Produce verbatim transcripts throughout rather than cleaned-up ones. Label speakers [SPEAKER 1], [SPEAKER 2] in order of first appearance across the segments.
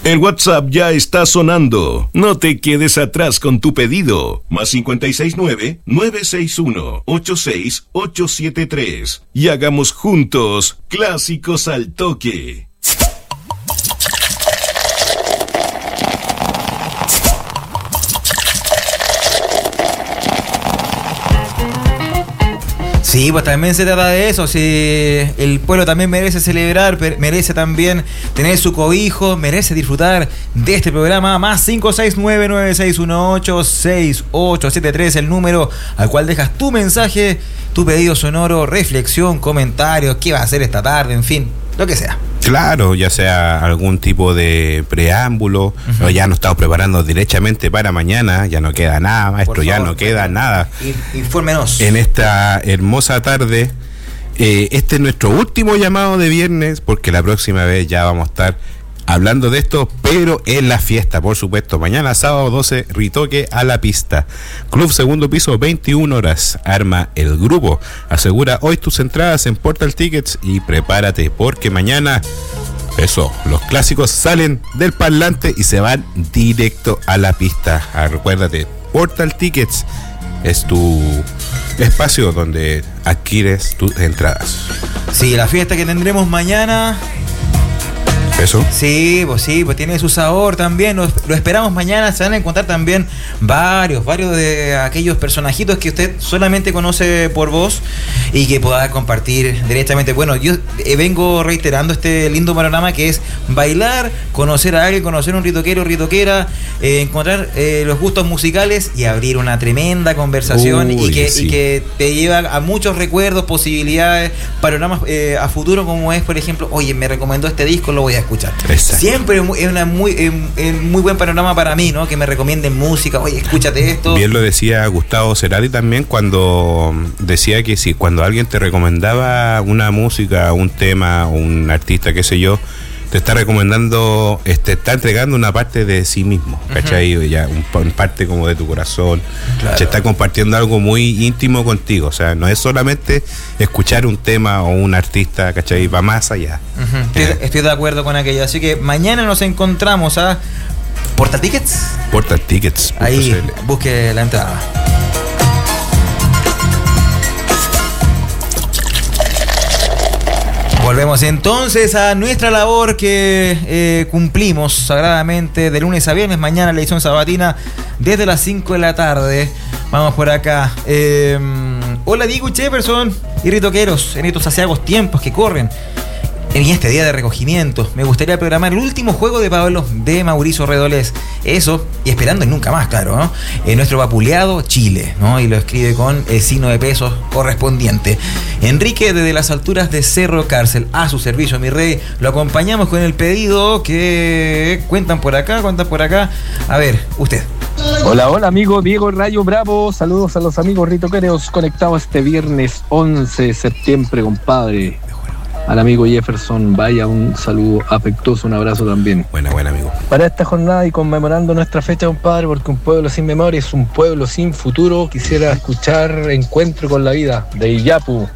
[SPEAKER 1] El WhatsApp ya está sonando. No te quedes atrás con tu pedido. Más cinco seis nueve, nueve seis uno, ocho seis ocho siete tres. Y hagamos juntos Clásicos al Toque.
[SPEAKER 2] Sí, pues también se trata de eso. Si el pueblo también merece celebrar, merece también tener su cobijo, merece disfrutar de este programa. Más cinco seis nueve, nueve seis uno ocho, seis ocho siete tres, el número al cual dejas tu mensaje, tu pedido sonoro, reflexión, comentarios, qué va a hacer esta tarde, en fin, lo que sea.
[SPEAKER 3] Claro, ya sea algún tipo de preámbulo, uh-huh. o ya nos estamos preparando directamente para mañana, ya no queda nada, maestro, ya no queda nada.
[SPEAKER 2] Infórmenos.
[SPEAKER 3] En esta hermosa tarde, eh, este es nuestro último llamado de viernes, porque la próxima vez ya vamos a estar hablando de esto, pero en la fiesta, por supuesto. Mañana sábado doce, Ritoque a la pista. Club Segundo Piso, veintiuna horas. Arma el grupo. Asegura hoy tus entradas en Portal Tickets y prepárate, porque mañana, eso, los clásicos salen del parlante y se van directo a la pista. Ah, recuérdate, Portal Tickets es tu espacio donde adquieres tus entradas.
[SPEAKER 2] Sí, la fiesta que tendremos mañana...
[SPEAKER 3] ¿Eso?
[SPEAKER 2] Sí, pues sí, pues tiene su sabor también. Lo, lo esperamos mañana. Se van a encontrar también varios, varios de aquellos personajitos que usted solamente conoce por voz y que pueda compartir directamente. Bueno, yo eh, vengo reiterando este lindo panorama que es bailar, conocer a alguien, conocer a un ritoquero, ritoquera, eh, encontrar eh, los gustos musicales y abrir una tremenda conversación. Uy, y, que, sí. y que te lleva a muchos recuerdos, posibilidades, panoramas eh, a futuro, como es, por ejemplo, oye, me recomendó este disco, lo voy a escuchar. Exacto. Siempre es una muy, eh, muy buen panorama para mí, ¿no? Que me recomienden música, oye, escúchate esto.
[SPEAKER 3] Bien lo decía Gustavo Cerati también cuando decía que si cuando alguien te recomendaba una música, un tema, un artista, qué sé yo, te está recomendando, te está entregando una parte de sí mismo, ¿cachai? Uh-huh. Ya un, un parte como de tu corazón, claro. Te está compartiendo algo muy íntimo contigo, o sea, no es solamente escuchar un tema o un artista, ¿cachai? Va más allá.
[SPEAKER 2] Uh-huh. Estoy, eh. estoy de acuerdo con aquello, así que mañana nos encontramos a Portal Tickets.
[SPEAKER 3] Portal Tickets.
[SPEAKER 2] Ahí, busque la entrada. Volvemos entonces a nuestra labor que eh, cumplimos sagradamente de lunes a viernes. Mañana la edición sabatina desde las cinco de la tarde. Vamos por acá. Eh, hola Diego Jefferson y ritoqueros en estos asiagos tiempos que corren. En este día de recogimiento, me gustaría programar el último juego de Pablo de Mauricio Redolés. Eso, y esperando en nunca más, claro, ¿no? En nuestro vapuleado Chile, ¿no? Y lo escribe con el signo de pesos correspondiente. Enrique, desde las alturas de Cerro Cárcel, a su servicio, mi rey. Lo acompañamos con el pedido que cuentan por acá, cuentan por acá. A ver, usted.
[SPEAKER 4] Hola, hola amigo Diego Rayo Bravo. Saludos a los amigos ritoqueros conectados este viernes once de septiembre, compadre. Al amigo Jefferson, vaya un saludo afectuoso, un abrazo también.
[SPEAKER 3] Buena, buena amigo.
[SPEAKER 4] Para esta jornada y conmemorando nuestra fecha, compadre, porque un pueblo sin memoria es un pueblo sin futuro, quisiera escuchar Encuentro con la Vida, de Iyapu.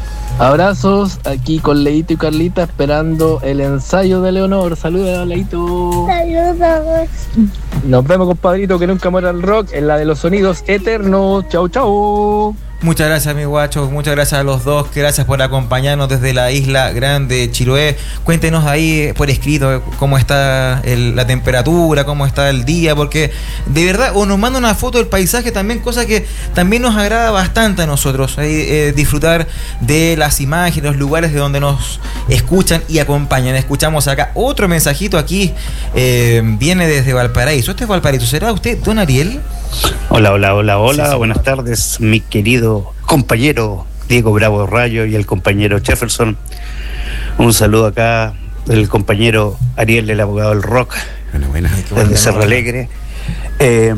[SPEAKER 4] Abrazos, aquí con Leito y Carlita, esperando el ensayo de Leonor. Saludos, Leito.
[SPEAKER 5] Saludos.
[SPEAKER 4] Nos vemos, compadrito, que nunca muera el rock, en la de los sonidos eternos. Chau, chau.
[SPEAKER 2] Muchas gracias, mi guacho, muchas gracias a los dos, gracias por acompañarnos desde la isla grande, Chiloé. Cuéntenos ahí por escrito cómo está el, la temperatura, cómo está el día, porque de verdad, o nos manda una foto del paisaje también, cosa que también nos agrada bastante a nosotros, ahí, eh, disfrutar de las imágenes, los lugares de donde nos escuchan y acompañan. Escuchamos acá otro mensajito aquí, eh, viene desde Valparaíso. ¿Este es Valparaíso? ¿Será usted, don Ariel?
[SPEAKER 6] Hola, hola, hola, hola, sí, sí. Buenas
[SPEAKER 2] hola.
[SPEAKER 6] tardes, mi querido compañero Diego Bravo Rayo y el compañero Jefferson. Un saludo acá del compañero Ariel, el abogado del rock,
[SPEAKER 3] buena, buena.
[SPEAKER 6] desde Cerro Alegre. Eh,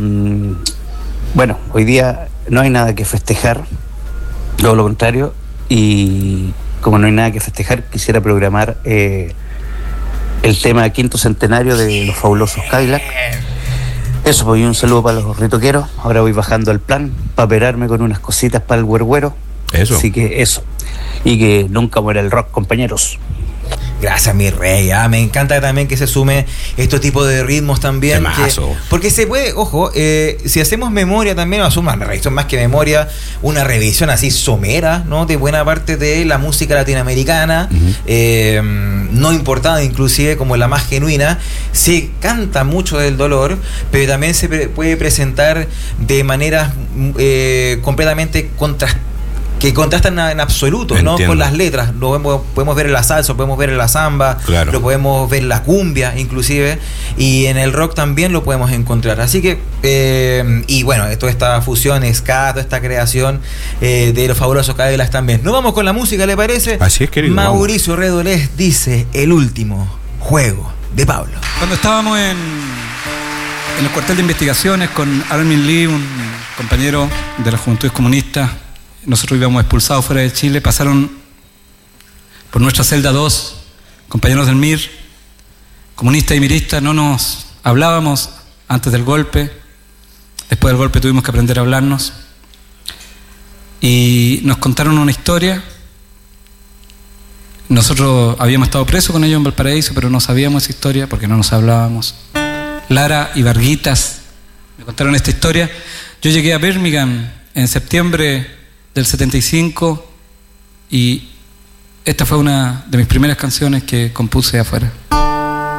[SPEAKER 6] bueno, hoy día no hay nada que festejar, todo lo contrario, y como no hay nada que festejar, quisiera programar eh, el tema quinto centenario de los fabulosos Cadillac. Eso, pues, un saludo para los ritoqueros. Ahora voy bajando al plan para operarme con unas cositas para el güergüero.
[SPEAKER 3] Eso.
[SPEAKER 6] Así que eso. Y que nunca muera el rock, compañeros.
[SPEAKER 2] Gracias, mi rey. Ah, me encanta también que se sume este tipo de ritmos también. Que, porque se puede, ojo, eh, si hacemos memoria también, asumo una revisión más que memoria, una revisión así somera, ¿no? De buena parte de la música latinoamericana, uh-huh. eh, no importada inclusive como la más genuina, se canta mucho del dolor, pero también se pre- puede presentar de maneras eh, completamente contrastantes, que contrastan en absoluto, ¿no? Con las letras. Lo podemos, podemos ver en la salsa, lo podemos ver en la samba, claro. Lo podemos ver en la cumbia inclusive, y en el rock también lo podemos encontrar. Así que, eh, y bueno, toda esta fusión, ska, toda esta creación eh, de los fabulosos Cadillacs también. Nos vamos con la música, ¿le parece?
[SPEAKER 3] Así es, querido.
[SPEAKER 2] Mauricio Redolés dice El último juego de Pablo.
[SPEAKER 5] Cuando estábamos en, en el cuartel de investigaciones con Armin Lee, un compañero de la Juventud Comunista, nosotros íbamos expulsados fuera de Chile, pasaron por nuestra celda dos compañeros del M I R, comunistas y miristas, no nos hablábamos antes del golpe, después del golpe tuvimos que aprender a hablarnos, y nos contaron una historia. Nosotros habíamos estado presos con ellos en Valparaíso, pero no sabíamos esa historia porque no nos hablábamos. Lara y Varguitas me contaron esta historia. Yo llegué a Birmingham en septiembre del setenta y cinco y esta fue una de mis primeras canciones que compuse afuera.